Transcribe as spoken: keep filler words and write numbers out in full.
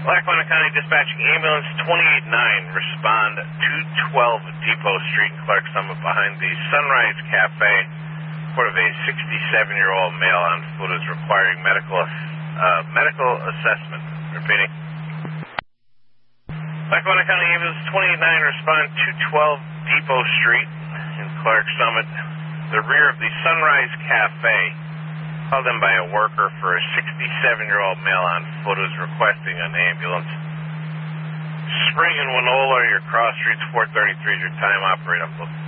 Lackawanna County Dispatching Ambulance twenty-eight nine, respond two twelve Depot Street in Clark Summit behind the Sunrise Cafe. Report of a sixty-seven-year-old male on foot is requiring medical uh, medical assessment. Repeating. Lackawanna County Ambulance twenty-eight nine, respond two twelve Depot Street in Clark Summit, the rear of the Sunrise Cafe. Called in by a worker for a sixty-seven-year-old male on foot who's requesting an ambulance. Spring and Winola, your cross streets, four thirty-three is your time. Operate on both.